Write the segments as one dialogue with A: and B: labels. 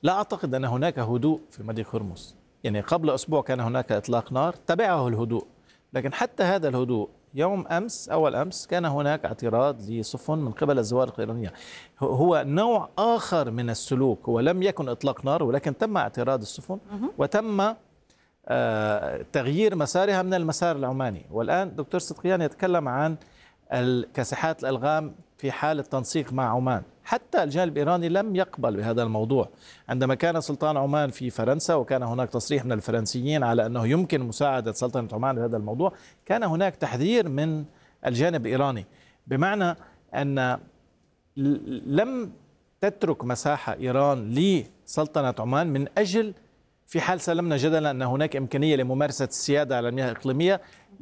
A: لا أعتقد أن هناك هدوء في مضيق هرمز. يعني قبل أسبوع كان هناك إطلاق نار تبعه الهدوء، لكن حتى هذا الهدوء يوم أمس أول أمس كان هناك اعتراض لسفن من قبل الزوارق الإيرانية. هو نوع آخر من السلوك، هو لم يكن إطلاق نار ولكن تم اعتراض السفن وتم تغيير مسارها من المسار العماني. والآن دكتور صدقيان يتكلم عن كاسحات الألغام في حال التنسيق مع عمان. حتى الجانب الإيراني لم يقبل بهذا الموضوع. عندما كان سلطان عمان في فرنسا وكان هناك تصريح من الفرنسيين على أنه يمكن مساعدة سلطنة عمان بهذا الموضوع، كان هناك تحذير من الجانب الإيراني، بمعنى أن لم تترك مساحة إيران لسلطنة عمان من أجل في حال سلمنا جدلا أن هناك إمكانية لممارسة السيادة على المياه الإقليمية،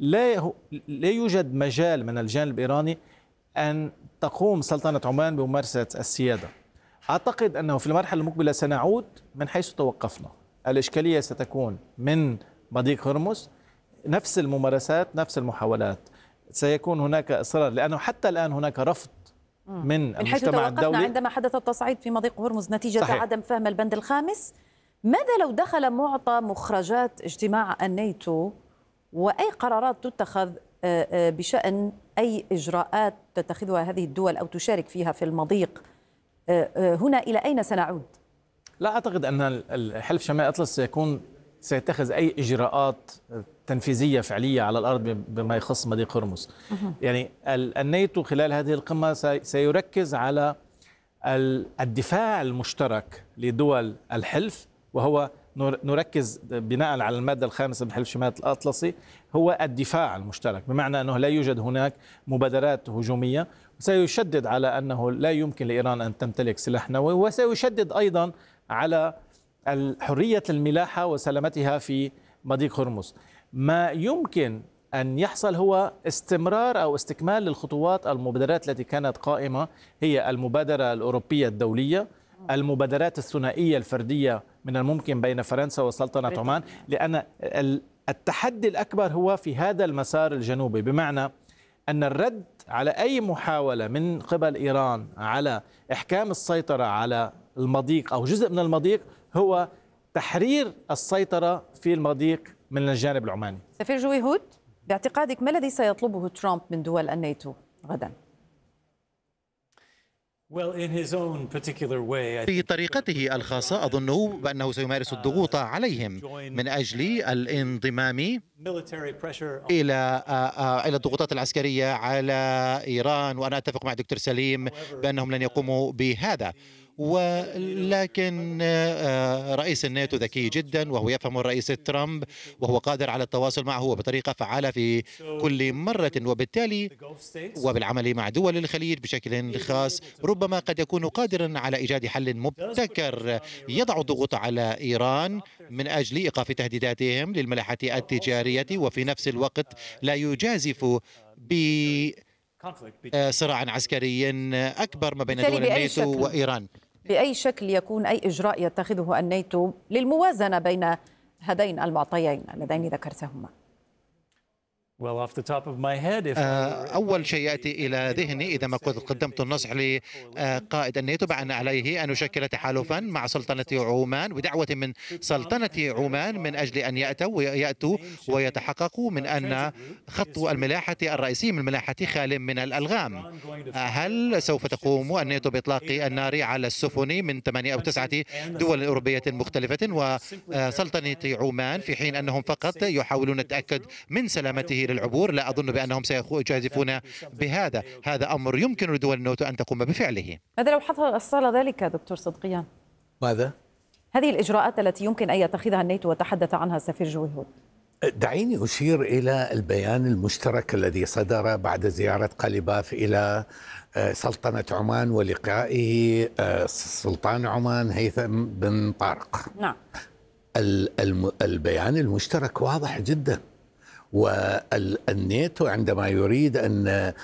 A: لا يوجد مجال من الجانب الإيراني أن تقوم سلطنة عمان بممارسة السيادة. أعتقد أنه في المرحلة المقبلة سنعود من حيث توقفنا. الإشكالية ستكون من مضيق هرمز، نفس الممارسات نفس المحاولات، سيكون هناك إصرار، لأنه حتى الآن هناك رفض من المجتمع الدولي.
B: عندما حدث التصعيد في مضيق هرمز نتيجة
A: صحيح.
B: عدم فهم البند الخامس. ماذا لو دخل معطى مخرجات اجتماع الناتو وأي قرارات تتخذ بشأن أي إجراءات تتخذها هذه الدول أو تشارك فيها في المضيق، هنا إلى أين سنعود؟
A: لا أعتقد أن الحلف شمال الأطلس سيتخذ أي إجراءات تنفيذية فعلية على الأرض بما يخص مضيق هرمز. يعني الناتو خلال هذه القمة سيركز على الدفاع المشترك لدول الحلف، وهو نركز بناء على المادة الخامسة من حلف شمال الأطلسي، هو الدفاع المشترك، بمعنى أنه لا يوجد هناك مبادرات هجومية، وسيشدد على أنه لا يمكن لإيران أن تمتلك سلاح نووي، وسيشدد أيضا على حرية الملاحة وسلامتها في مضيق هرمز. ما يمكن أن يحصل هو استمرار أو استكمال للخطوات المبادرات التي كانت قائمة، هي المبادرة الأوروبية الدولية، المبادرات الثنائية الفردية من الممكن بين فرنسا وسلطنة عمان، لأن التحدي الأكبر هو في هذا المسار الجنوبي، بمعنى أن الرد على أي محاولة من قبل إيران على إحكام السيطرة على المضيق أو جزء من المضيق هو تحرير السيطرة في المضيق من الجانب العماني.
B: سفير جويهود، باعتقادك ما الذي سيطلبه ترامب من دول الناتو غدا؟
C: في طريقته الخاصة أظن بأنه سيمارس الضغوط عليهم من أجل الانضمام إلى الضغوطات العسكرية على إيران، وأنا أتفق مع دكتور سليم بأنهم لن يقوموا بهذا. ولكن رئيس الناتو ذكي جدا وهو يفهم الرئيس ترامب وهو قادر على التواصل معه بطريقة فعالة في كل مرة، وبالتالي وبالعمل مع دول الخليج بشكل خاص ربما قد يكون قادرا على إيجاد حل مبتكر يضع ضغوط على إيران من أجل إيقاف تهديداتهم للملاحة التجارية، وفي نفس الوقت لا يجازف بصراع عسكري أكبر ما بين دول الناتو وإيران.
B: بأي شكل يكون أي إجراء يتخذه الناتو للموازنة بين هذين المعطيين اللذين ذكرتهما؟
C: أول شيء يأتي إلى ذهني إذا ما كنت قدمت النصح لقائد الناتو بأن عليه أن يشكل تحالفا مع سلطنة عمان بدعوة من سلطنة عمان من أجل أن يأتوا ويتحققوا من أن خط الملاحة الرئيسي من الملاحة خال من الألغام. هل سوف تقوم الناتو بإطلاق النار على السفن من 8 أو 9 دول أوروبية مختلفة وسلطنة عمان، في حين أنهم فقط يحاولون التأكد من سلامته للعبور؟ لا أظن بأنهم سيجازفون بهذا. هذا أمر يمكن لدول الناتو أن تقوم بفعله.
B: ماذا لو حصل ذلك دكتور صدقيان؟
D: ماذا؟
B: هذه الإجراءات التي يمكن أن يتخذها الناتو وتحدث عنها السفير جويهود.
D: دعيني أشير إلى البيان المشترك الذي صدر بعد زيارة قليباف إلى سلطنة عمان ولقائه سلطان عمان هيثم بن طارق.
B: نعم.
D: البيان المشترك واضح جدا، والناتو عندما يريد أن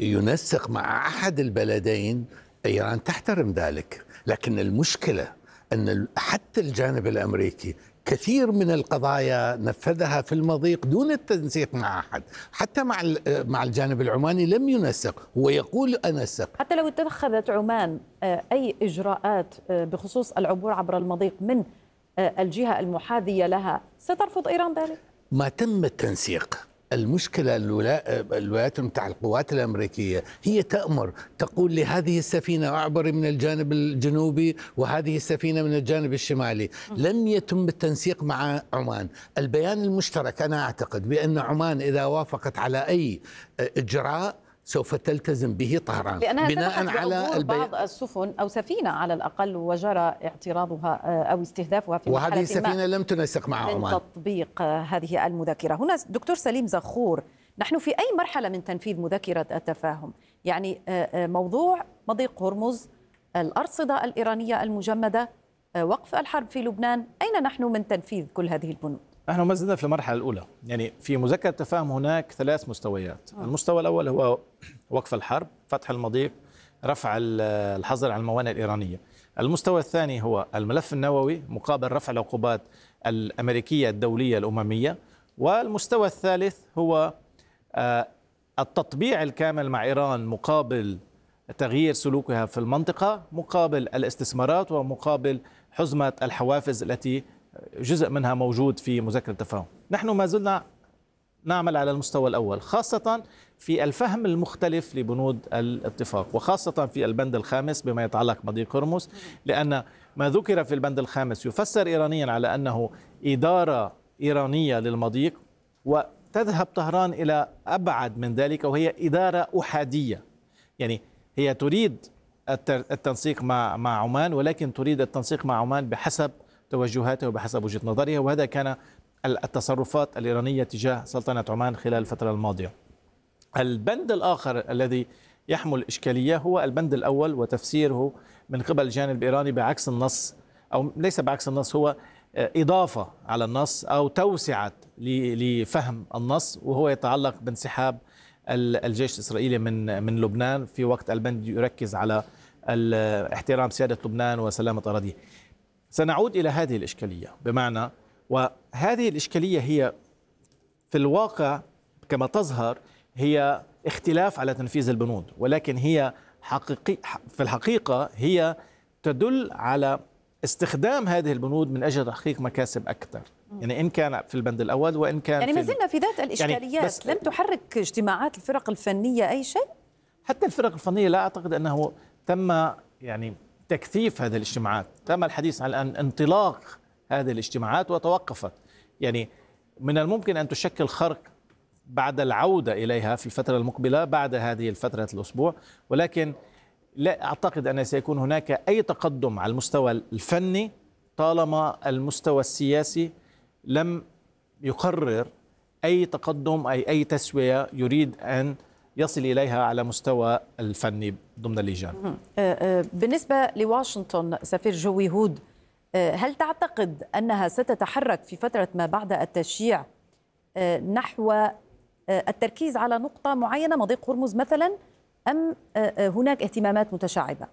D: ينسق مع أحد البلدين إيران تحترم ذلك، لكن المشكلة أن حتى الجانب الأمريكي كثير من القضايا نفذها في المضيق دون التنسيق مع أحد، حتى مع الجانب العماني لم ينسق، هو يقول أنسق.
B: حتى لو اتخذت عمان أي إجراءات بخصوص العبور عبر المضيق من الجهة المحاذية لها، سترفض إيران ذلك؟
D: ما تم التنسيق. المشكلة الولايات المتحدة القوات الأمريكية هي تأمر، تقول لهذه السفينة أعبر من الجانب الجنوبي وهذه السفينة من الجانب الشمالي. لم يتم التنسيق مع عمان. البيان المشترك أنا أعتقد بأن عمان إذا وافقت على أي إجراء سوف تلتزم به طهران
B: بناء على بعض السفن أو سفينة على الأقل وجرى اعتراضها أو استهدافها في
D: وهذه السفينة لم تنسق مع عمان
B: من تطبيق هذه المذكرة. هنا دكتور سليم زخور، نحن في أي مرحلة من تنفيذ مذكرة التفاهم؟ يعني موضوع مضيق هرمز، الأرصدة الإيرانية المجمدة، وقف الحرب في لبنان، أين نحن من تنفيذ كل هذه البنود؟
A: نحن ما زلنا في المرحلة الأولى. يعني في مذكرة التفاهم هناك 3 مستويات. المستوى الأول هو وقف الحرب، فتح المضيق، رفع الحظر على الموانئ الإيرانية. المستوى الثاني هو الملف النووي مقابل رفع العقوبات الأمريكية الدولية الأممية. والمستوى الثالث هو التطبيع الكامل مع إيران مقابل تغيير سلوكها في المنطقة، مقابل الاستثمارات ومقابل حزمة الحوافز التي جزء منها موجود في مذكرة التفاهم. نحن ما زلنا نعمل على المستوى الأول، خاصة في الفهم المختلف لبنود الاتفاق، وخاصة في البند الخامس بما يتعلق بمضيق هرمز، لأن ما ذكر في البند الخامس يفسر إيرانيا على أنه إدارة إيرانية للمضيق، وتذهب طهران إلى أبعد من ذلك وهي إدارة أحادية. يعني هي تريد التنسيق مع عمان، ولكن تريد التنسيق مع عمان بحسب توجهاتها وبحسب وجهة نظرها، وهذا كان التصرفات الإيرانية تجاه سلطنة عمان خلال الفترة الماضية. البند الآخر الذي يحمل إشكالية هو البند الأول وتفسيره من قبل الجانب الإيراني بعكس النص، أو ليس بعكس النص، هو إضافة على النص أو توسعة لفهم النص، وهو يتعلق بانسحاب الجيش الإسرائيلي من لبنان في وقت البند يركز على احترام سيادة لبنان وسلامة أراضيه. سنعود إلى هذه الإشكالية، بمعنى وهذه الإشكالية هي في الواقع كما تظهر هي اختلاف على تنفيذ البنود، ولكن هي في الحقيقة هي تدل على استخدام هذه البنود من أجل تحقيق مكاسب أكثر. يعني إن كان في البند الأول وإن كان
B: يعني ما زلنا في ذات الإشكاليات. لم تحرك اجتماعات الفرق الفنية أي شيء؟
A: حتى الفرق الفنية لا أعتقد أنه تم يعني تكثيف هذه الاجتماعات، تم الحديث عن انطلاق هذه الاجتماعات وتوقفت. يعني من الممكن أن تشكل خرق بعد العودة إليها في الفترة المقبلة بعد هذه الفترة الأسبوع، ولكن لا أعتقد أن سيكون هناك أي تقدم على المستوى الفني طالما المستوى السياسي لم يقرر أي تقدم أي تسوية يريد أن يصل إليها على مستوى الفني ضمن اللجان.
B: بالنسبة لواشنطن سفير جوي هود، هل تعتقد أنها ستتحرك في فترة ما بعد التشييع نحو التركيز على نقطة معينة، مضيق هرمز مثلا، أم هناك اهتمامات متشعبة؟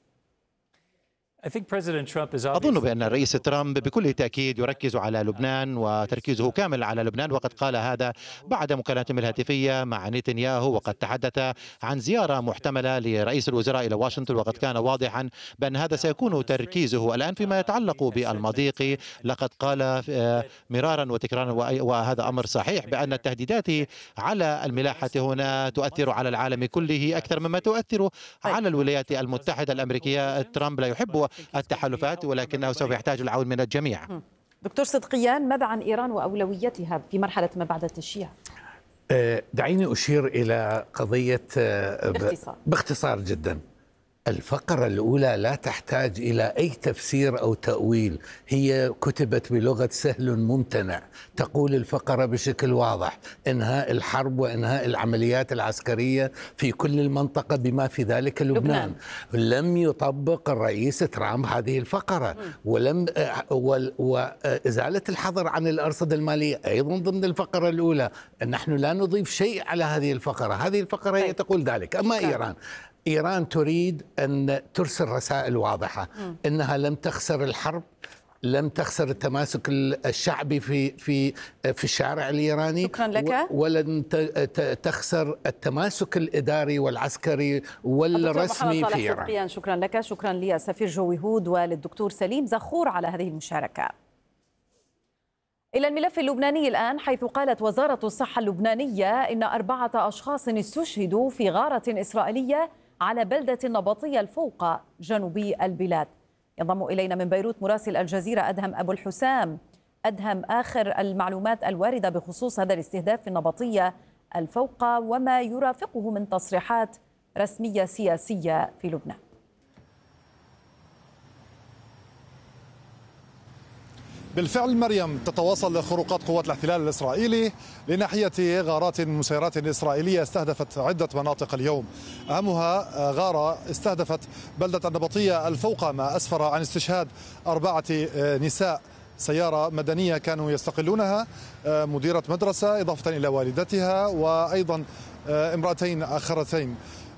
C: أظن بأن الرئيس ترامب بكل تأكيد يركز على لبنان وتركيزه كامل على لبنان، وقد قال هذا بعد مكالمته الهاتفية مع نتنياهو، وقد تحدث عن زيارة محتملة لرئيس الوزراء إلى واشنطن، وقد كان واضحا بأن هذا سيكون تركيزه. الآن فيما يتعلق بالمضيق لقد قال مرارا وتكرارا، وهذا أمر صحيح، بأن التهديدات على الملاحة هنا تؤثر على العالم كله أكثر مما تؤثر على الولايات المتحدة الأمريكية. ترامب لا يحب التحالفات ولكنه سوف يحتاج العون من الجميع.
B: دكتور صدقيان، ماذا عن إيران وأولويتها في مرحلة ما بعد التشييع؟
D: دعيني أشير إلى قضية باختصار جدا. الفقرة الأولى لا تحتاج إلى أي تفسير أو تأويل، هي كتبت بلغة سهل ممتنع. تقول الفقرة بشكل واضح: إنهاء الحرب وإنهاء العمليات العسكرية في كل المنطقة بما في ذلك لبنان. لم يطبق الرئيس ترامب هذه الفقرة، وإزالة الحظر عن الأرصدة المالية أيضا ضمن الفقرة الأولى. نحن لا نضيف شيء على هذه الفقرة، هذه الفقرة هي تقول ذلك. أما إيران تريد أن ترسل رسائل واضحة أنها لم تخسر الحرب، لم تخسر التماسك الشعبي في الشارع الإيراني.
B: شكرا لك.
D: ولن تخسر التماسك الإداري والعسكري والرسمي في إيران.
B: شكرا لك. شكرا للسفير جوي هود وللدكتور سليم زخور على هذه المشاركة. إلى الملف اللبناني الآن، حيث قالت وزارة الصحة اللبنانية إن 4 أشخاص استشهدوا في غارة إسرائيلية على بلدة نبطية الفوق جنوبي البلاد. ينضم إلينا من بيروت مراسل الجزيرة أدهم أبو الحسام. أدهم، آخر المعلومات الواردة بخصوص هذا الاستهداف في النبطية الفوق وما يرافقه من تصريحات رسمية سياسية في لبنان.
E: بالفعل مريم، تتواصل خروقات قوات الاحتلال الإسرائيلي لناحية غارات مسيرات إسرائيلية استهدفت عدة مناطق اليوم. أهمها غارة استهدفت بلدة النبطية الفوق، ما أسفر عن استشهاد 4 نساء سيارة مدنية كانوا يستقلونها، مديرة مدرسة إضافة إلى والدتها وأيضا امرأتين آخرتين.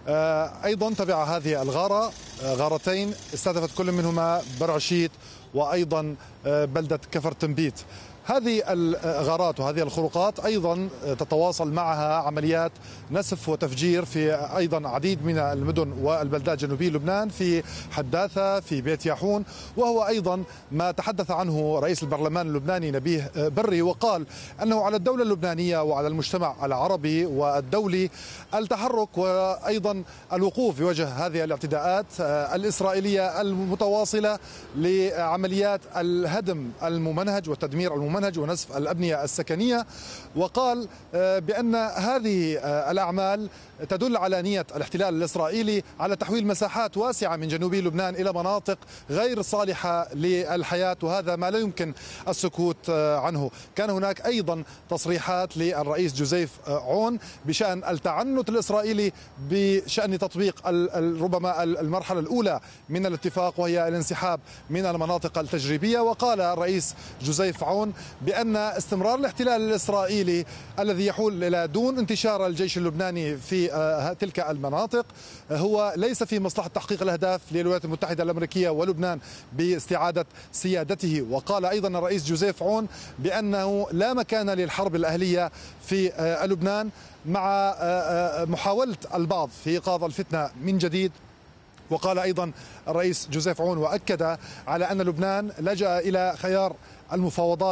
E: أيضا تبع هذه الغارة غارتين استهدفت كل منهما برعشيت وأيضا بلدة كفر تنبيت. هذه الغارات وهذه الخروقات أيضا تتواصل معها عمليات نسف وتفجير في أيضا عديد من المدن والبلدات جنوبي لبنان، في حداثة، في بيت ياحون، وهو أيضا ما تحدث عنه رئيس البرلمان اللبناني نبيه بري، وقال أنه على الدولة اللبنانية وعلى المجتمع العربي والدولي التحرك وأيضا الوقوف بوجه هذه الاعتداءات الإسرائيلية المتواصلة لعمليات الهدم الممنهج والتدمير الممنهج ونسف الأبنية السكنية. وقال بأن هذه الأعمال تدل على نية الاحتلال الإسرائيلي على تحويل مساحات واسعة من جنوبي لبنان إلى مناطق غير صالحة للحياة، وهذا ما لا يمكن السكوت عنه. كان هناك أيضا تصريحات للرئيس جوزيف عون بشأن التعنت الإسرائيلي بشأن تطبيق ربما المرحلة الأولى من الاتفاق، وهي الانسحاب من المناطق التجريبية. وقال الرئيس جوزيف عون بأن استمرار الاحتلال الإسرائيلي الذي يحول إلى دون انتشار الجيش اللبناني في تلك المناطق هو ليس في مصلحة تحقيق الأهداف للولايات المتحدة الأمريكية ولبنان باستعادة سيادته. وقال أيضا الرئيس جوزيف عون بأنه لا مكان للحرب الأهلية في لبنان، مع محاولة البعض في إيقاظ الفتنة من جديد. وقال أيضا الرئيس جوزيف عون وأكد على أن لبنان لجأ إلى خيار المفاوضات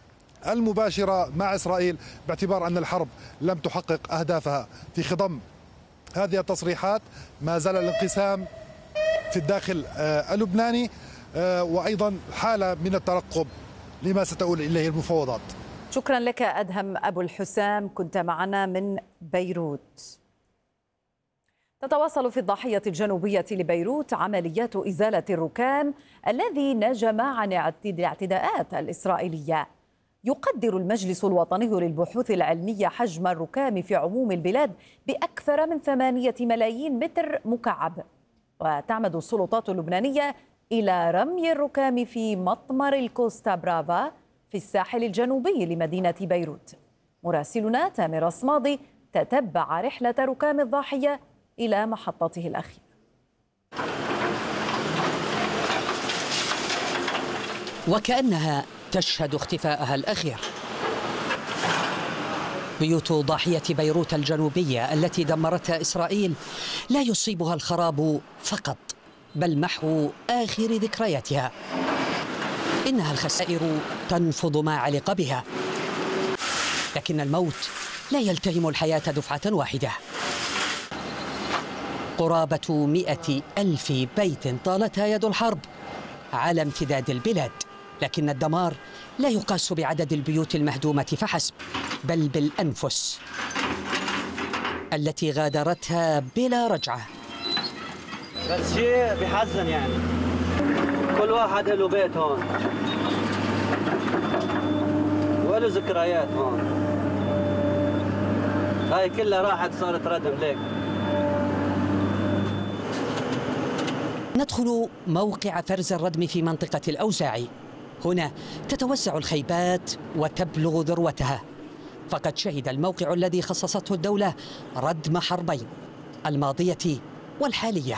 E: المباشرة مع إسرائيل باعتبار أن الحرب لم تحقق أهدافها. في خضم هذه التصريحات ما زال الانقسام في الداخل اللبناني، وأيضا حالة من الترقب لما ستؤول إليه المفاوضات.
B: شكرا لك أدهم أبو الحسام، كنت معنا من بيروت. تتواصل في الضاحية الجنوبية لبيروت عمليات إزالة الركام الذي نجم عن الاعتداءات الإسرائيلية. يقدر المجلس الوطني للبحوث العلمية حجم الركام في عموم البلاد بأكثر من 8 ملايين متر مكعب، وتعمد السلطات اللبنانية إلى رمي الركام في مطمر الكوستا برافا في الساحل الجنوبي لمدينة بيروت. مراسلنا تامر الصمادي تتبع رحلة ركام الضاحية إلى محطته الأخيرة.
F: وكأنها تشهد اختفاءها الأخير. بيوت ضاحية بيروت الجنوبية التي دمرتها إسرائيل لا يصيبها الخراب فقط، بل محو آخر ذكرياتها. إنها الخسائر تنفض ما علق بها، لكن الموت لا يلتهم الحياة دفعة واحدة. قرابة 100,000 بيت طالتها يد الحرب على امتداد البلاد، لكن الدمار لا يقاس بعدد البيوت المهدومة فحسب، بل بالأنفس التي غادرتها بلا رجعة.
G: بس شيء بحزن، يعني كل واحد له بيت هون وله ذكريات هون، هاي كلها راحت صارت ردم ليك.
F: ندخل موقع فرز الردم في منطقة الأوزاعي. هنا تتوزع الخيبات وتبلغ ذروتها، فقد شهد الموقع الذي خصصته الدولة ردم حربين، الماضية والحالية.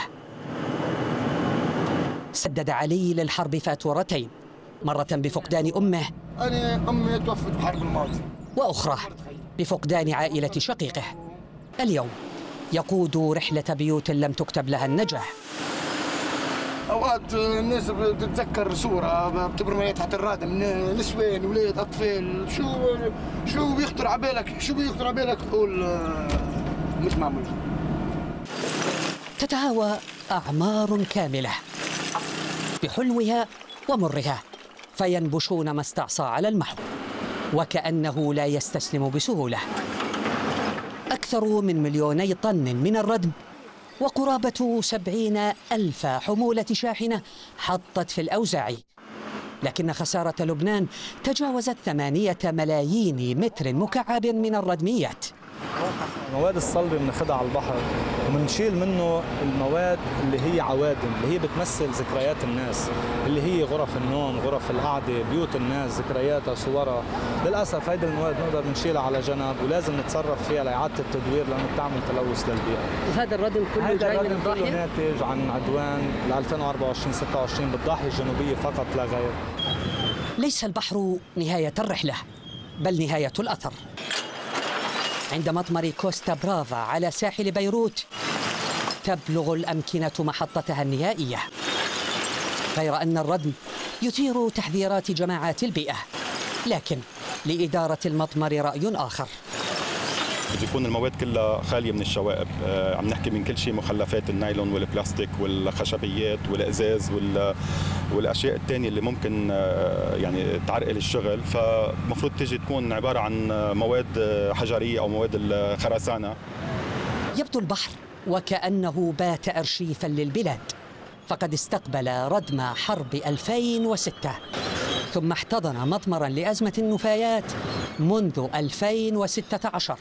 F: سدد علي للحرب فاتورتين، مرة بفقدان أمه،
H: أنا أمي توفت بحرب الماضي،
F: وأخرى بفقدان عائلة شقيقه. اليوم يقود رحلة بيوت لم تكتب لها النجاح.
H: أوقات الناس بتتذكر صورة بتبرمي تحت الرادم، نسوان، ولاد، أطفال، شو بيخطر على بالك تقول مش معمول.
F: تتهاوى أعمار كاملة بحلوها ومرها، فينبشون ما استعصى على المحو، وكأنه لا يستسلم بسهولة. أكثر من 2 طن من الردم وقرابة 70,000 حمولة شاحنة حطت في الأوزاعي، لكن خسارة لبنان تجاوزت 8 ملايين متر مكعب من الردميات.
I: المواد الصلبة بناخدها على البحر وبنشيل منه المواد اللي هي عوادم، اللي هي بتمثل ذكريات الناس، اللي هي غرف النوم، غرف القعدة، بيوت الناس، ذكرياتها، صورها. للأسف هيدي المواد نقدر نشيلها على جنب ولازم نتصرف فيها لإعادة التدوير لأنه بتعمل تلوث للبيئة.
F: هذا الردم كله جاي من الضاحية؟
I: كله ناتج عن عدوان ل 2024-26 بالضاحية الجنوبية فقط لا غير.
F: ليس البحر نهاية الرحلة بل نهاية الأثر. عند مطمر كوستا برافا على ساحل بيروت تبلغ الأمكنة محطتها النهائية، غير أن الردم يثير تحذيرات جماعات البيئة، لكن لإدارة المطمر رأي آخر.
J: بده يكون المواد كلها خالية من الشوائب، عم نحكي من كل شيء، مخلفات النايلون والبلاستيك والخشبيات والإزاز والأشياء الثانية اللي ممكن يعني تعرقل الشغل، فمفروض تجي تكون عبارة عن مواد حجرية أو مواد الخرسانة.
F: يبدو البحر وكأنه بات أرشيفا للبلاد، فقد استقبل ردم حرب 2006 ثم احتضن مطمرا لأزمة النفايات منذ 2016،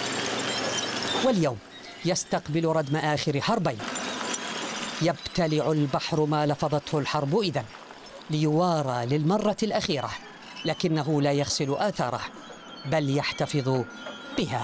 F: واليوم يستقبل ردم آخر حربين. يبتلع البحر ما لفظته الحرب إذن ليوارى للمرة الأخيرة، لكنه لا يغسل آثاره بل يحتفظ بها.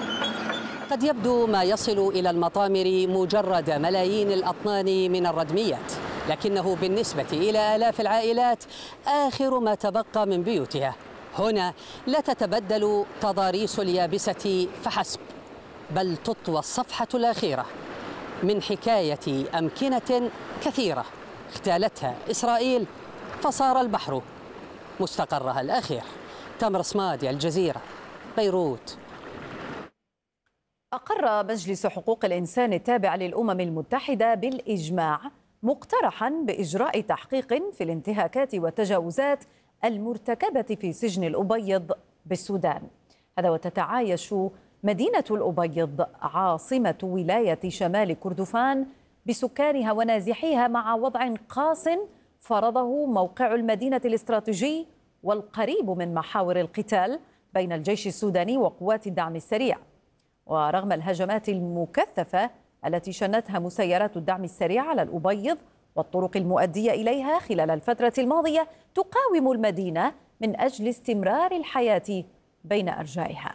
F: قد يبدو ما يصل إلى المطامر مجرد ملايين الأطنان من الردميات، لكنه بالنسبة إلى آلاف العائلات آخر ما تبقى من بيوتها. هنا لا تتبدل تضاريس اليابسة فحسب، بل تطوى الصفحة الأخيرة من حكاية أمكنة كثيرة اغتالتها إسرائيل فصار البحر مستقرها الأخير. تامر صمادي، الجزيرة، بيروت.
B: أقر مجلس حقوق الإنسان التابع للأمم المتحدة بالإجماع مقترحا بإجراء تحقيق في الانتهاكات والتجاوزات المرتكبة في سجن الأبيض بالسودان. هذا وتتعايش مدينة الأبيض عاصمة ولاية شمال كردفان بسكانها ونازحيها مع وضع قاس فرضه موقع المدينة الاستراتيجي والقريب من محاور القتال بين الجيش السوداني وقوات الدعم السريع. ورغم الهجمات المكثفة التي شنتها مسيرات الدعم السريع على الأبيض والطرق المؤدية إليها خلال الفترة الماضية، تقاوم المدينة من أجل استمرار الحياة بين أرجائها.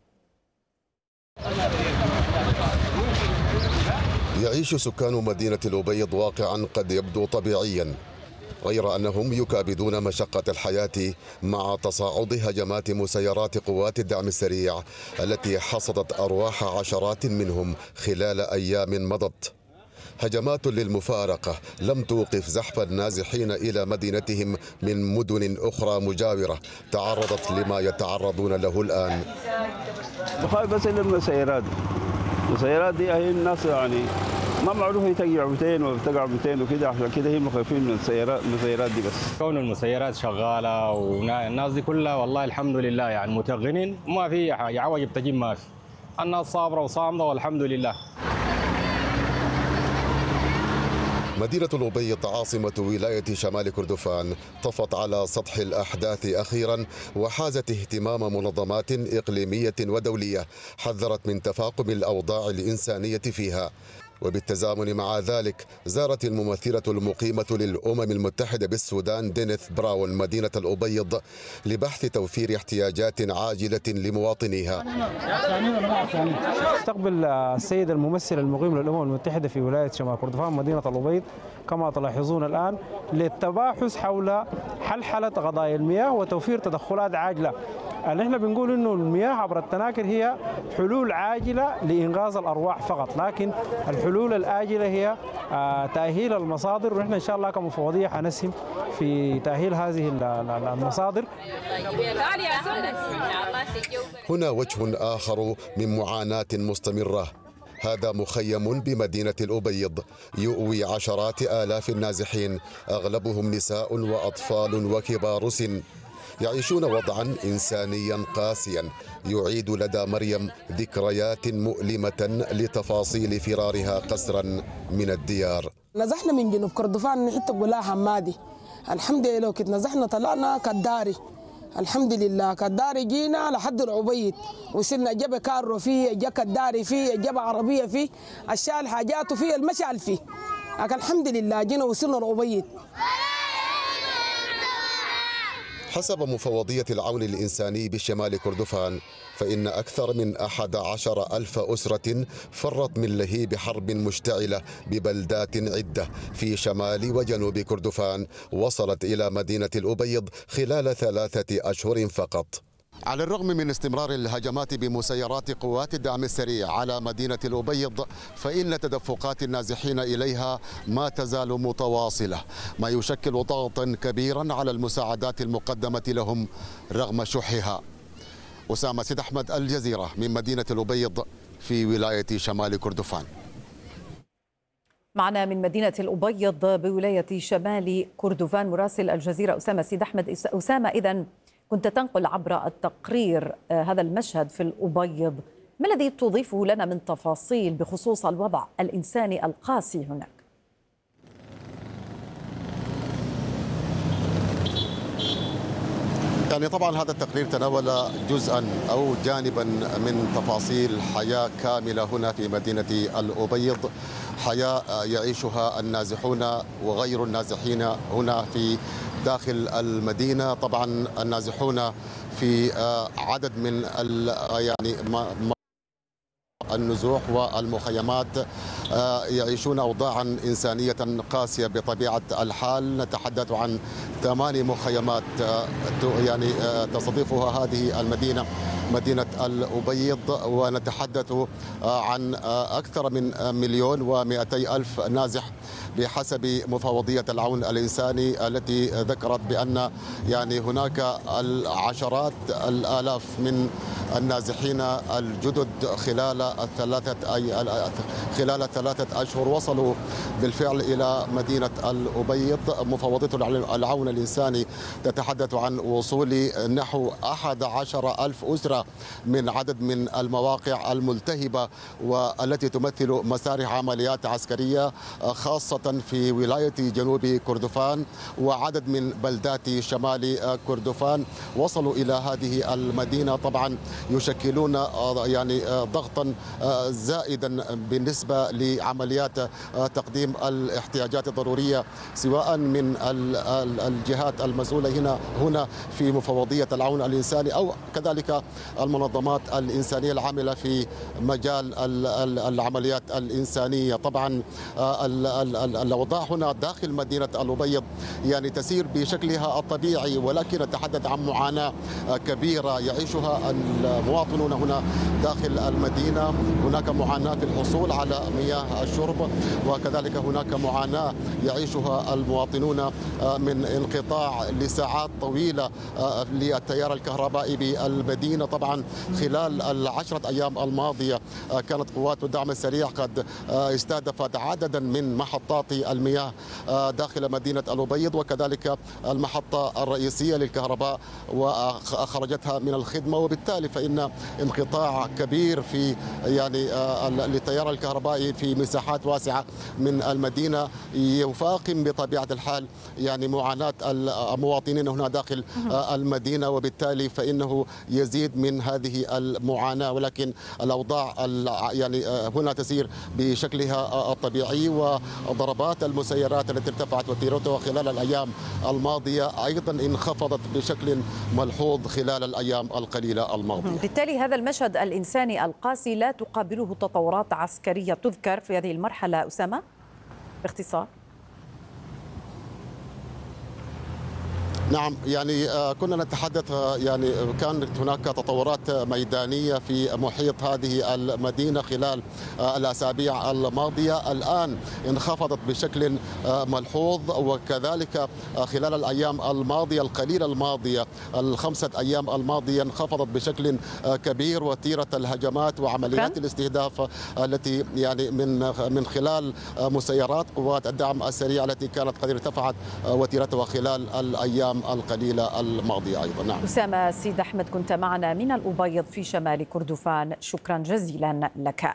K: يعيش سكان مدينة الأبيض واقعا قد يبدو طبيعيا، غير أنهم يكابدون مشقة الحياة مع تصاعد هجمات مسيرات قوات الدعم السريع التي حصدت أرواح عشرات منهم خلال أيام مضت. هجمات للمفارقة لم توقف زحف النازحين إلى مدينتهم من مدن أخرى مجاورة تعرضت لما يتعرضون له الآن.
L: بخاف بس المسيرات دي هي الناس يعني ما معروف هي تقع 200 وبتقع 200 وكده، عشان كده هي مخافين من المسيرات دي. بس
M: كون المسيرات شغاله والناس دي كلها والله الحمد لله يعني متغنين وما في حاجه عوج بتجيب، ما في، الناس صابره وصامده والحمد لله.
K: مدينة الأبيض عاصمة ولاية شمال كردفان طفت على سطح الأحداث أخيرا وحازت اهتمام منظمات إقليمية ودولية حذرت من تفاقم الأوضاع الإنسانية فيها. وبالتزامن مع ذلك زارت الممثلة المقيمة للأمم المتحدة بالسودان دينيث براون مدينة الأبيض لبحث توفير احتياجات عاجلة لمواطنيها.
N: استقبل السيد الممثل المقيم للأمم المتحدة في ولاية شمال كردفان مدينة الأبيض كما تلاحظون الآن للتباحث حول حلحلة قضايا المياه وتوفير تدخلات عاجلة. اللي احنا بنقول انه المياه عبر التناكر هي حلول عاجلة لإنقاذ الأرواح فقط، لكن الحلول الآجلة هي تأهيل المصادر، ونحن إن شاء الله كمفوضية حنسهم في تأهيل هذه المصادر.
K: هنا وجه آخر من معاناة مستمرة، هذا مخيم بمدينة الأبيض يؤوي عشرات آلاف النازحين أغلبهم نساء وأطفال وكبار سن، يعيشون وضعا إنسانيا قاسيا يعيد لدى مريم ذكريات مؤلمة لتفاصيل فرارها قسرا من الديار.
O: نزحنا من جنوب كردفان نحن بلا حمادي، الحمد لله لو كنت نزحنا طلعنا كداري، الحمد لله كداري جينا لحد العبيد وصلنا جاب كارو فيه، جا كداري فيه، جاب عربية فيه، الشال حاجاته فيه، المشعل فيه، لكن الحمد لله جينا وصلنا العبيد.
K: حسب مفوضية العون الإنساني بشمال كردفان فإن أكثر من 11,000 أسرة فرت من لهيب حرب مشتعلة ببلدات عدة في شمال وجنوب كردفان وصلت إلى مدينة الأبيض خلال 3 أشهر فقط. على الرغم من استمرار الهجمات بمسيرات قوات الدعم السريع على مدينة الأبيض فإن تدفقات النازحين إليها ما تزال متواصلة، ما يشكل ضغطا كبيرا على المساعدات المقدمة لهم رغم شحها. أسامة سيد أحمد، الجزيرة، من مدينة الأبيض في ولاية شمال كردفان.
B: معنا من مدينة الأبيض بولاية شمال كردفان مراسل الجزيرة أسامة سيد أحمد. أسامة، إذن كنت تنقل عبر التقرير هذا المشهد في الأبيض، ما الذي تضيفه لنا من تفاصيل بخصوص الوضع الإنساني القاسي هناك؟
K: يعني طبعا هذا التقرير تناول جزءا أو جانبا من تفاصيل حياة كاملة هنا في مدينة الأبيض، حياة يعيشها النازحون وغير النازحين هنا في داخل المدينة. طبعا النازحون في عدد من يعني النزوح والمخيمات يعيشون أوضاعا إنسانية قاسية بطبيعة الحال. نتحدث عن 8 مخيمات يعني تستضيفها هذه المدينة، مدينة الأبيض، ونتحدث عن أكثر من 1,200,000 نازح بحسب مفوضية العون الإنساني التي ذكرت بأن يعني هناك العشرات الآلاف من النازحين الجدد خلال 3 أشهر وصلوا بالفعل إلى مدينة الأبيض. مفوضية العون الإنساني تتحدث عن وصول نحو 11,000 أسرة من عدد من المواقع الملتهبة والتي تمثل مسارح عمليات عسكرية خاصة في ولاية جنوب كردفان وعدد من بلدات شمال كردفان. وصلوا إلى هذه المدينة، طبعا يشكلون يعني ضغطا زائدا بالنسبة لعمليات تقديم الاحتياجات الضرورية سواء من الجهات المسؤولة هنا في مفوضية العون الإنساني أو كذلك المنظمات الإنسانية العاملة في مجال العمليات الإنسانية. طبعا الأوضاع هنا داخل مدينة الأبيض يعني تسير بشكلها الطبيعي، ولكن نتحدث عن معاناة كبيرة يعيشها المواطنون هنا داخل المدينة. هناك معاناة في الحصول على مياه الشرب، وكذلك هناك معاناة يعيشها المواطنون من انقطاع لساعات طويلة للتيار الكهربائي بالمدينة. طبعا خلال 10 أيام الماضية كانت قوات الدعم السريع قد استهدفت عددا من محطات المياه داخل مدينة الأبيض وكذلك المحطة الرئيسية للكهرباء وأخرجتها من الخدمة، وبالتالي فإن انقطاع كبير في يعني للتيار الكهربائي في مساحات واسعة من المدينة يفاقم بطبيعة الحال يعني معاناة المواطنين هنا داخل المدينة، وبالتالي فإنه يزيد من من هذه المعاناة، ولكن الأوضاع يعني هنا تسير بشكلها الطبيعي، وضربات المسيرات التي ارتفعت وتيرتها خلال الأيام الماضية أيضا انخفضت بشكل ملحوظ خلال الأيام القليلة الماضية.
B: بالتالي هذا المشهد الإنساني القاسي لا تقابله تطورات عسكرية تذكر في هذه المرحلة. أسامة باختصار.
K: نعم، يعني كنا نتحدث، يعني كانت هناك تطورات ميدانية في محيط هذه المدينة خلال الأسابيع الماضية، الآن انخفضت بشكل ملحوظ، وكذلك خلال الأيام الماضية القليلة الماضية ال5 أيام الماضية انخفضت بشكل كبير وتيرة الهجمات وعمليات الاستهداف التي يعني من خلال مسيرات قوات الدعم السريع التي كانت قد ارتفعت وتيرتها خلال الأيام القليلة الماضية أيضا. نعم.
B: أسامة سيد أحمد كنت معنا من الأبيض في شمال كردفان، شكرا جزيلا لك.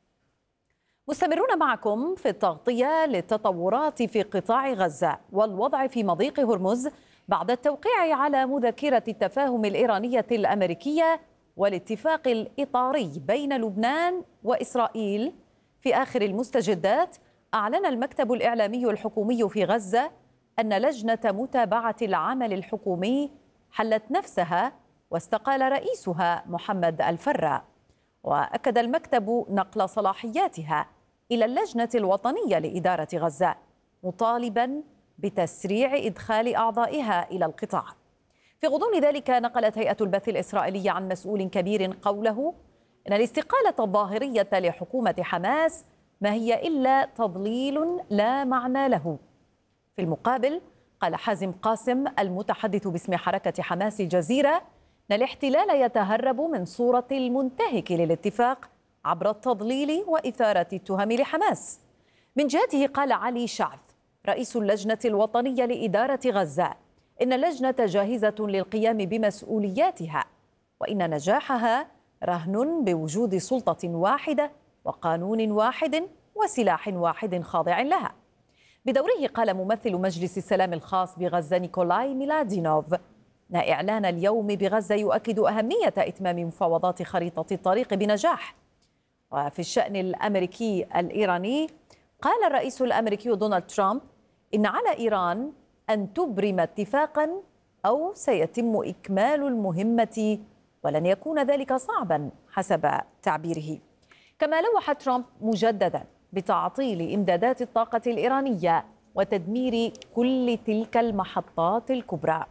B: مستمرون معكم في التغطية للتطورات في قطاع غزة والوضع في مضيق هرمز بعد التوقيع على مذكرة التفاهم الإيرانية الأمريكية والاتفاق الإطاري بين لبنان وإسرائيل. في آخر المستجدات أعلن المكتب الإعلامي الحكومي في غزة أن لجنة متابعة العمل الحكومي حلت نفسها واستقال رئيسها محمد الفرا، وأكد المكتب نقل صلاحياتها إلى اللجنة الوطنية لإدارة غزة، مطالبا بتسريع إدخال أعضائها إلى القطاع. في غضون ذلك نقلت هيئة البث الإسرائيلية عن مسؤول كبير قوله إن الاستقالة الظاهرية لحكومة حماس ما هي إلا تضليل لا معنى له. في المقابل قال حازم قاسم المتحدث باسم حركة حماس الجزيرة أن الاحتلال يتهرب من صورة المنتهك للاتفاق عبر التضليل وإثارة التهم لحماس. من جهته قال علي شعث رئيس اللجنة الوطنية لإدارة غزة إن اللجنة جاهزة للقيام بمسؤولياتها، وإن نجاحها رهن بوجود سلطة واحدة وقانون واحد وسلاح واحد خاضع لها. بدوره قال ممثل مجلس السلام الخاص بغزة نيكولاي ميلادينوف أن إعلان اليوم بغزة يؤكد أهمية إتمام مفاوضات خريطة الطريق بنجاح. وفي الشأن الأمريكي الإيراني قال الرئيس الأمريكي دونالد ترامب إن على إيران أن تبرم اتفاقا أو سيتم إكمال المهمة ولن يكون ذلك صعبا حسب تعبيره. كما لوح ترامب مجددا بتعطيل إمدادات الطاقة الإيرانية وتدمير كل تلك المحطات الكبرى.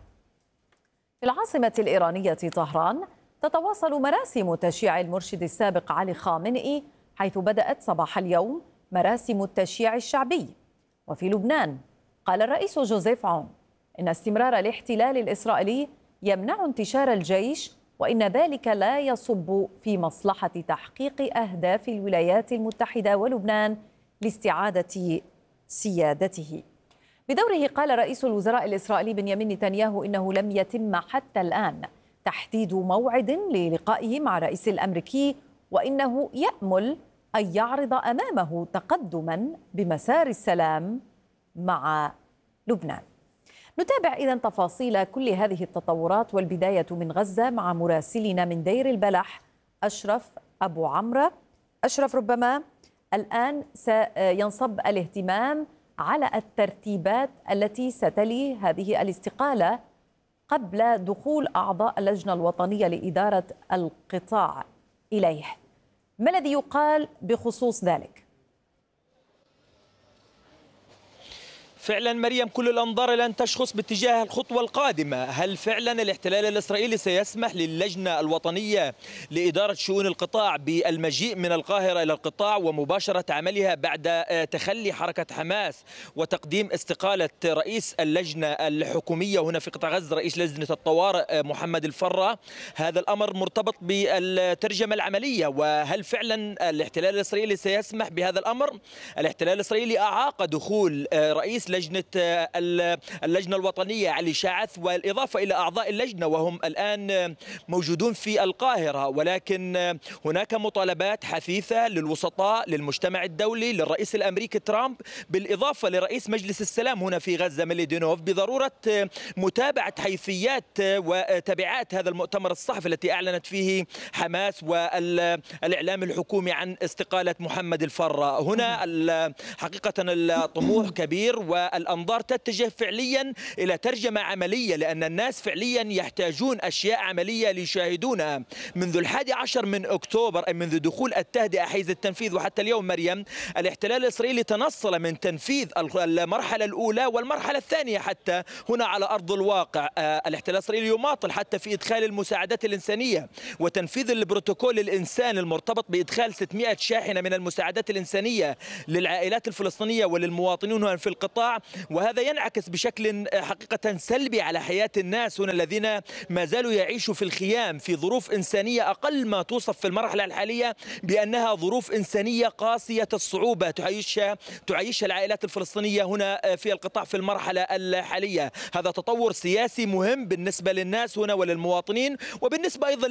B: في العاصمة الإيرانية طهران تتواصل مراسم تشييع المرشد السابق علي خامنئي، حيث بدأت صباح اليوم مراسم التشييع الشعبي. وفي لبنان قال الرئيس جوزيف عون إن استمرار الاحتلال الإسرائيلي يمنع انتشار الجيش، وإن ذلك لا يصب في مصلحة تحقيق أهداف الولايات المتحدة ولبنان لاستعادة سيادته. بدوره قال رئيس الوزراء الإسرائيلي بنيامين نتنياهو إنه لم يتم حتى الآن تحديد موعد للقائه مع الرئيس الأمريكي، وإنه يأمل أن يعرض أمامه تقدما بمسار السلام مع لبنان. نتابع إذن تفاصيل كل هذه التطورات، والبداية من غزة مع مراسلنا من دير البلح أشرف أبو عمرو. أشرف، ربما الآن سينصب الاهتمام على الترتيبات التي ستلي هذه الاستقالة قبل دخول أعضاء اللجنة الوطنية لإدارة القطاع إليه. ما الذي يقال بخصوص ذلك؟
P: فعلا مريم، كل الأنظار لن تشخص باتجاه الخطوة القادمة. هل فعلا الاحتلال الإسرائيلي سيسمح للجنة الوطنية لإدارة شؤون القطاع بالمجيء من القاهرة إلى القطاع ومباشرة عملها بعد تخلي حركة حماس وتقديم استقالة رئيس اللجنة الحكومية هنا في قطاع غزة، رئيس لجنة الطوارئ محمد الفرا؟ هذا الأمر مرتبط بالترجمة العملية، وهل فعلا الاحتلال الإسرائيلي سيسمح بهذا الأمر؟ الاحتلال الإسرائيلي أعاق دخول رئيس اللجنة الوطنية علي شاعث، والإضافة إلى أعضاء اللجنة وهم الآن موجودون في القاهرة. ولكن هناك مطالبات حثيثة للوسطاء، للمجتمع الدولي، للرئيس الأمريكي ترامب، بالإضافة لرئيس مجلس السلام هنا في غزة ميليدينوف، بضرورة متابعة حيثيات وتبعات هذا المؤتمر الصحفي التي أعلنت فيه حماس والإعلام الحكومي عن استقالة محمد الفرة. هنا حقيقة الطموح كبير والأنظار تتجه فعليا إلى ترجمة عملية، لأن الناس فعليا يحتاجون أشياء عملية ليشاهدونها. منذ 11 من أكتوبر، أي منذ دخول التهدئة حيز التنفيذ وحتى اليوم مريم، الاحتلال الإسرائيلي تنصل من تنفيذ المرحلة الأولى والمرحلة الثانية حتى هنا على أرض الواقع. الاحتلال الإسرائيلي يماطل حتى في إدخال المساعدات الإنسانية وتنفيذ البروتوكول الإنساني المرتبط بإدخال 600 شاحنة من المساعدات الإنسانية للعائلات الفلسطينية وللمواطنين هنا في القطاع. وهذا ينعكس بشكل حقيقة سلبي على حياة الناس هنا الذين ما زالوا يعيشوا في الخيام في ظروف إنسانية أقل ما توصف في المرحلة الحالية بأنها ظروف إنسانية قاسية الصعوبة تعيشها العائلات الفلسطينية هنا في القطاع في المرحلة الحالية. هذا تطور سياسي مهم بالنسبة للناس هنا وللمواطنين، وبالنسبة أيضا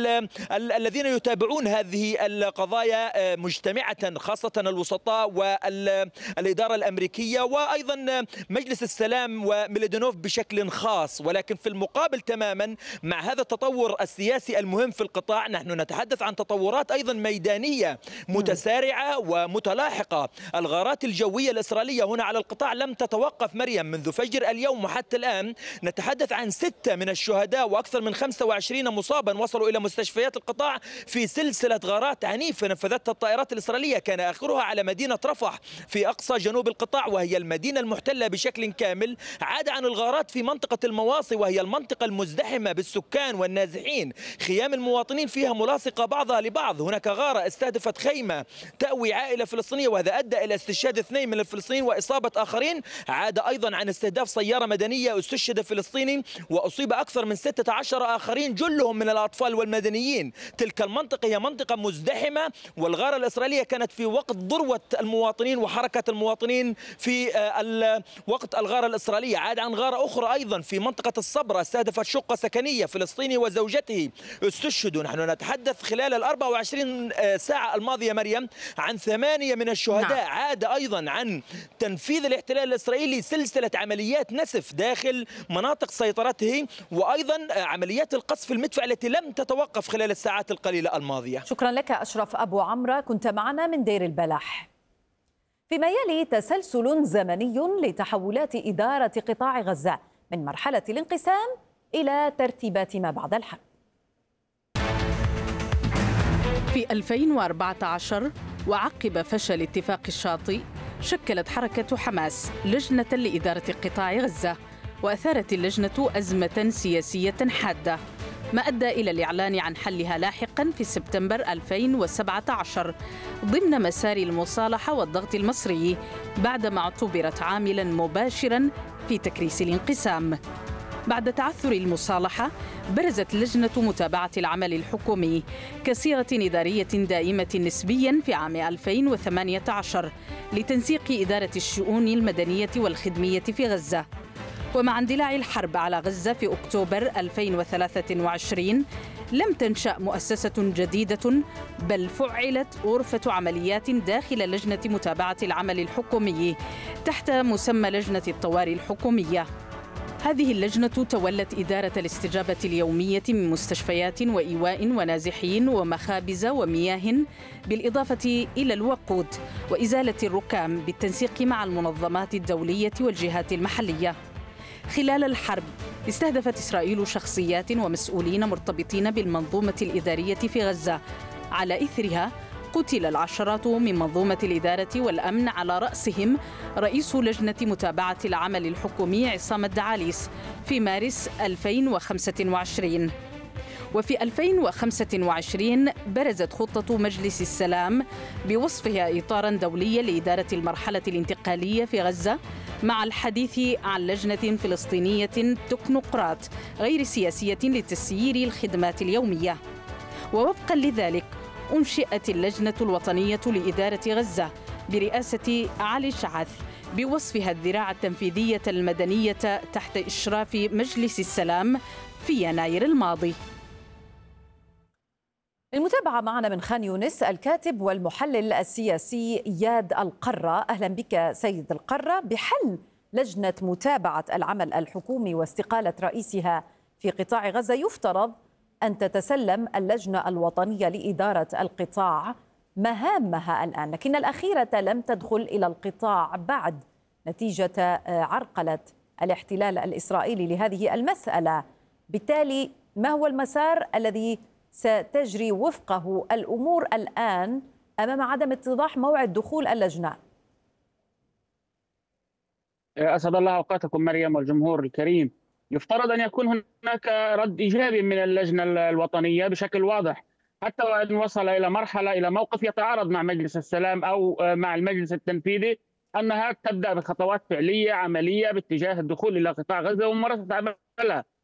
P: للذين يتابعون هذه القضايا مجتمعة، خاصة الوسطاء والإدارة الأمريكية وأيضا مجلس السلام وميليدينوف بشكل خاص. ولكن في المقابل تماما مع هذا التطور السياسي المهم في القطاع، نحن نتحدث عن تطورات أيضا ميدانية متسارعة ومتلاحقة. الغارات الجوية الإسرائيلية هنا على القطاع لم تتوقف مريم منذ فجر اليوم وحتى الآن. نتحدث عن 6 من الشهداء وأكثر من 25 مصابا وصلوا إلى مستشفيات القطاع في سلسلة غارات عنيفة نفذتها الطائرات الإسرائيلية، كان آخرها على مدينة رفح في أقصى جنوب القطاع وهي المدينة المحتلة بشكل كامل. عاد عن الغارات في منطقة المواصي وهي المنطقة المزدحمة بالسكان والنازحين، خيام المواطنين فيها ملاصقة بعضها لبعض. هناك غارة استهدفت خيمة تأوي عائلة فلسطينية وهذا أدى إلى استشهاد 2 من الفلسطينيين وإصابة آخرين. عاد أيضا عن استهداف سيارة مدنية استشهد فلسطيني وأصيب أكثر من 16 آخرين جلهم من الأطفال والمدنيين. تلك المنطقة هي منطقة مزدحمة، والغارة الإسرائيلية كانت في وقت ذروة المواطنين وحركة المواطنين في وقت الغارة الإسرائيلية. عاد عن غارة أخرى أيضا في منطقة الصبرة استهدفت شقة سكنية، فلسطيني وزوجته استشهدوا. نحن نتحدث خلال 24 ساعة الماضية مريم عن 8 من الشهداء. عاد أيضا عن تنفيذ الاحتلال الإسرائيلي سلسلة عمليات نسف داخل مناطق سيطرته، وأيضا عمليات القصف المدفع التي لم تتوقف خلال الساعات القليلة الماضية.
B: شكرا لك أشرف أبو عمرو، كنت معنا من دير البلح. فيما يلي تسلسل زمني لتحولات إدارة قطاع غزة من مرحلة الانقسام إلى ترتيبات ما بعد الحرب.
Q: في 2014 وعقب فشل اتفاق الشاطئ، شكلت حركة حماس لجنة لإدارة قطاع غزة، وأثارت اللجنة أزمة سياسية حادة، ما أدى إلى الإعلان عن حلها لاحقاً في سبتمبر 2017 ضمن مسار المصالحة والضغط المصري، بعدما اعتبرت عاملاً مباشراً في تكريس الانقسام. بعد تعثر المصالحة، برزت لجنة متابعة العمل الحكومي كصيغة إدارية دائمة نسبياً في عام 2018 لتنسيق إدارة الشؤون المدنية والخدمية في غزة. ومع اندلاع الحرب على غزة في أكتوبر 2023 لم تنشأ مؤسسة جديدة، بل فعلت غرفة عمليات داخل لجنة متابعة العمل الحكومي تحت مسمى لجنة الطوارئ الحكومية. هذه اللجنة تولت إدارة الاستجابة اليومية من مستشفيات وإيواء ونازحين ومخابز ومياه، بالإضافة إلى الوقود وإزالة الركام بالتنسيق مع المنظمات الدولية والجهات المحلية. خلال الحرب استهدفت إسرائيل شخصيات ومسؤولين مرتبطين بالمنظومة الإدارية في غزة. على إثرها قتل العشرات من منظومة الإدارة والأمن، على رأسهم رئيس لجنة متابعة العمل الحكومي عصام الدعاليس في مارس 2025. وفي 2025 برزت خطة مجلس السلام بوصفها إطاراً دولياً لإدارة المرحلة الانتقالية في غزة، مع الحديث عن لجنة فلسطينية تكنوقراط غير سياسية لتسيير الخدمات اليومية. ووفقاً لذلك أنشئت اللجنة الوطنية لإدارة غزة برئاسة علي شاعث بوصفها الذراع التنفيذية المدنية تحت إشراف مجلس السلام في يناير الماضي.
B: المتابعة معنا من خان يونس الكاتب والمحلل السياسي إياد القرة. أهلا بك سيد القرة. بحل لجنة متابعة العمل الحكومي واستقالة رئيسها في قطاع غزة يفترض أن تتسلم اللجنة الوطنية لإدارة القطاع مهامها الآن، لكن الأخيرة لم تدخل إلى القطاع بعد نتيجة عرقلة الاحتلال الإسرائيلي لهذه المسألة. بالتالي ما هو المسار الذي ستجري وفقه الأمور الآن أمام عدم اتضاح موعد دخول اللجنة؟
R: أسعد الله أوقاتكم مريم والجمهور الكريم. يفترض أن يكون هناك رد إيجابي من اللجنة الوطنية بشكل واضح، حتى وإن وصل إلى مرحلة إلى موقف يتعارض مع مجلس السلام أو مع المجلس التنفيذي، أنها تبدأ بخطوات فعلية عملية باتجاه الدخول إلى قطاع غزة وممارسة عملها.